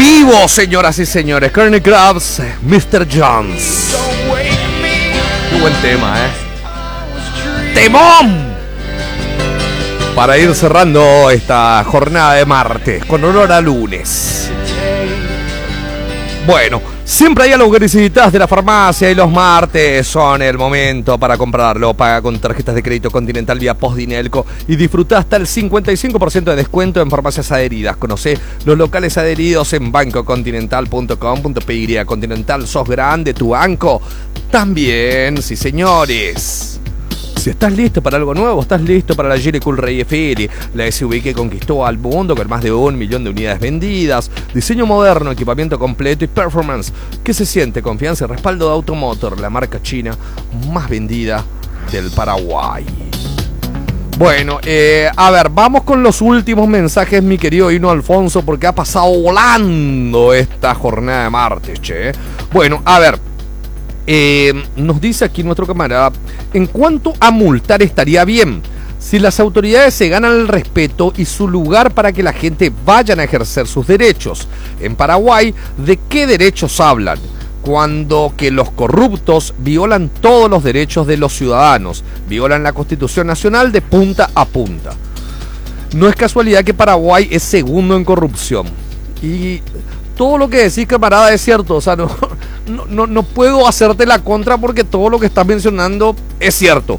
vivo, señoras y señores. Courtney Crafts, Mr. Jones. Qué buen tema, ¡temón! Para ir cerrando esta jornada de martes, con olor a lunes. Bueno, siempre hay algo que necesitas de la farmacia y los martes son el momento para comprarlo. Paga con tarjetas de crédito Continental vía Postdinelco y disfruta hasta el 55% de descuento en farmacias adheridas. Conoce los locales adheridos en bancocontinental.com.py. Continental, sos grande, tu banco también, sí señores. Si estás listo para algo nuevo, estás listo para la Geely Cool Ray FL, la SUV que conquistó al mundo con más de 1 millón de unidades vendidas, diseño moderno, equipamiento completo y performance que se siente, confianza y respaldo de Automotor, la marca china más vendida del Paraguay. Bueno, a ver, vamos con los últimos mensajes, mi querido Hino Alfonso, porque ha pasado volando esta jornada de martes, che. Bueno, a ver. Nos dice aquí nuestro camarada, en cuanto a multar estaría bien si las autoridades se ganan el respeto y su lugar para que la gente vayan a ejercer sus derechos. En Paraguay, ¿de qué derechos hablan? Cuando que los corruptos violan todos los derechos de los ciudadanos, violan la Constitución Nacional de punta a punta. No es casualidad que Paraguay es segundo en corrupción. Y todo lo que decís, camarada, es cierto. O sea, no puedo hacerte la contra porque todo lo que estás mencionando es cierto.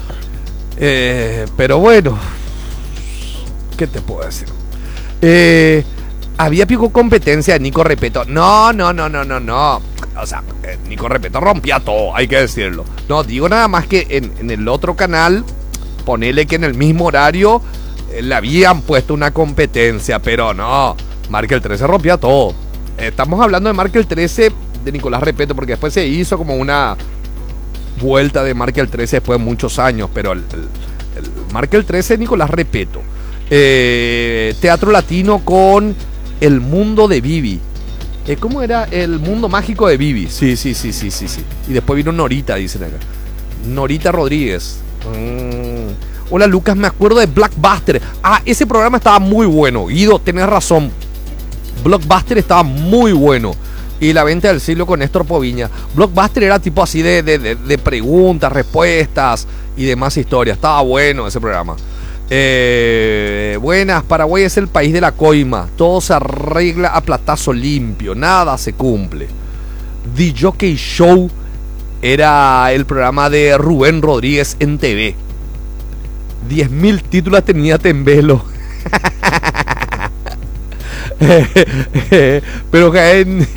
Pero bueno, ¿qué te puedo decir? Había pico competencia de Nico Repeto. No. O sea, Nico Repeto rompía todo, hay que decirlo. No, digo nada más que en el otro canal, ponele que en el mismo horario le habían puesto una competencia, pero no. Marca el 13 rompía todo. Estamos hablando de Marca el 13 de Nicolás Repeto, porque después se hizo como una vuelta de Marca el 13 después de muchos años, pero el Marca el 13 de Nicolás Repeto. Teatro Latino con El Mundo de Vivi. ¿Cómo era? El Mundo Mágico de Vivi. Sí. Y después vino Norita, dicen acá. Norita Rodríguez. Hola Lucas, me acuerdo de Blockbuster. Ese programa estaba muy bueno. Guido, tenés razón. Blockbuster estaba muy bueno. Y La Venta del Siglo con Néstor Poviña. Blockbuster era tipo así de preguntas, respuestas y demás historias. Estaba bueno ese programa. Buenas, Paraguay es el país de la coima. Todo se arregla a platazo limpio. Nada se cumple. The Jockey Show era el programa de Rubén Rodríguez en TV. 10.000 títulos tenía Tembelo. Pero caen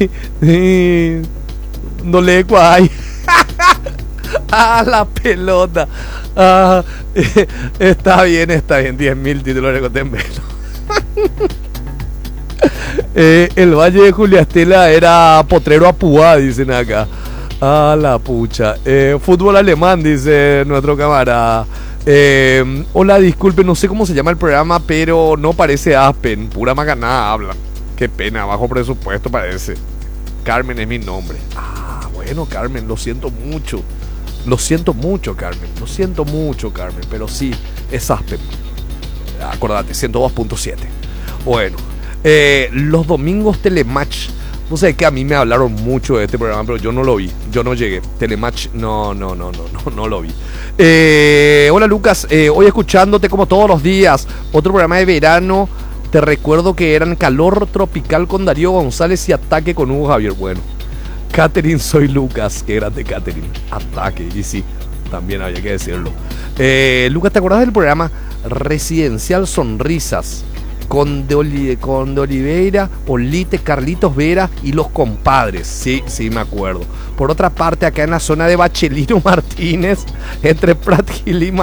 no le cuay. La pelota. Está bien. 10.000 títulos de Tembelo. El Valle de Juliastela era potrero a púa, dicen acá. La pucha. Fútbol alemán, dice nuestro camarada. Hola, disculpe, no sé cómo se llama el programa, pero no parece Aspen, pura macanada habla. Qué pena, bajo presupuesto parece. Carmen es mi nombre. Bueno, Carmen, lo siento mucho, Carmen, pero sí, es Aspen. Acordate, 102.7. Bueno, los domingos Telematch. No sé, que a mí me hablaron mucho de este programa, pero yo no lo vi. Yo no llegué. Telematch, no lo vi. Hola Lucas, hoy escuchándote como todos los días. Otro programa de verano. Te recuerdo que eran Calor Tropical con Darío González y Ataque con Hugo Javier. Bueno, Catherine, soy Lucas. Qué grande Catherine. Ataque, y sí, también había que decirlo. Lucas, ¿te acordás del programa Residencial Sonrisas? Con de Oliveira, Olite, Carlitos Vera y los compadres. Sí, me acuerdo. Por otra parte, acá en la zona de Bachelino Martínez, entre Prat y Lima,